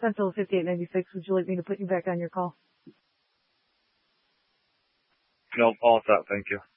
Central 5896. Would you like me to put you back on your call? No, all set. Thank you.